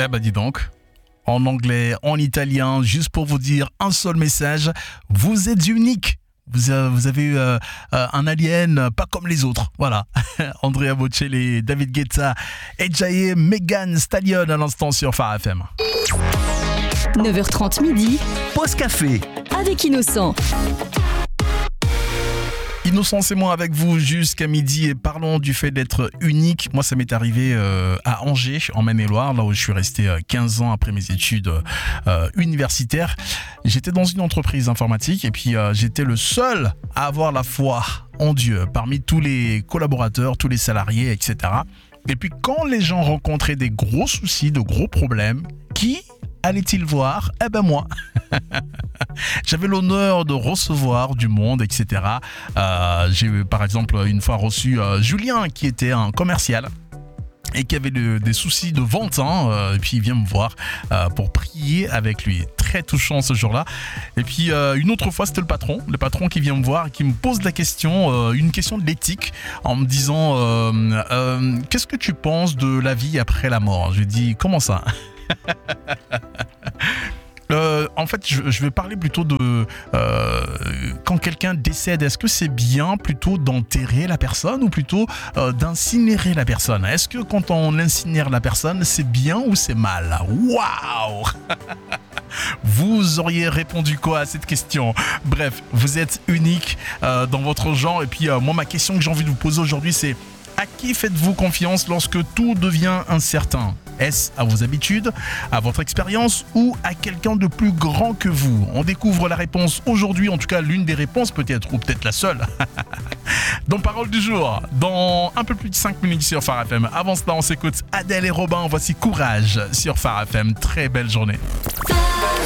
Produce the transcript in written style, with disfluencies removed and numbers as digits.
Eh ben dis donc, en anglais, en italien, juste pour vous dire un seul message, vous êtes unique. Vous avez eu un alien pas comme les autres. Voilà. Andrea Bocelli, David Guetta, Ejaye, Megan Thee Stallion à l'instant sur Phare FM. 9h30 midi. Pause café. Avec Innocent. Innocent, c'est moi avec vous jusqu'à midi et parlons du fait d'être unique. Moi, ça m'est arrivé à Angers, en Maine-et-Loire, là où je suis resté 15 ans après mes études universitaires. J'étais dans une entreprise informatique et puis j'étais le seul à avoir la foi en Dieu parmi tous les collaborateurs, tous les salariés, etc. Et puis quand les gens rencontraient des gros soucis, de gros problèmes, qui allait-il voir ? Eh ben moi. J'avais l'honneur de recevoir du monde, etc. J'ai par exemple une fois reçu Julien qui était un commercial et qui avait des soucis de vente, et puis il vient me voir pour prier avec lui. Très touchant ce jour-là. Et puis une autre fois, c'était le patron qui vient me voir et qui me pose la question, une question de l'éthique, en me disant qu'est-ce que tu penses de la vie après la mort ? Je lui dis comment ça ? En fait, je vais parler plutôt de quand quelqu'un décède, est-ce que c'est bien plutôt d'enterrer la personne ou plutôt d'incinérer la personne ? Est-ce que quand on incinère la personne, c'est bien ou c'est mal ? Waouh ! Vous auriez répondu quoi à cette question ? Bref, vous êtes unique dans votre genre. Et puis moi, ma question que j'ai envie de vous poser aujourd'hui, c'est à qui faites-vous confiance lorsque tout devient incertain ? Est-ce à vos habitudes, à votre expérience ou à quelqu'un de plus grand que vous ? On découvre la réponse aujourd'hui, en tout cas l'une des réponses peut-être, ou peut-être la seule. Dans Parole du jour, dans un peu plus de 5 minutes sur Phare FM. Avant cela, on s'écoute Adèle et Robin, voici Courage sur Phare FM. Très belle journée.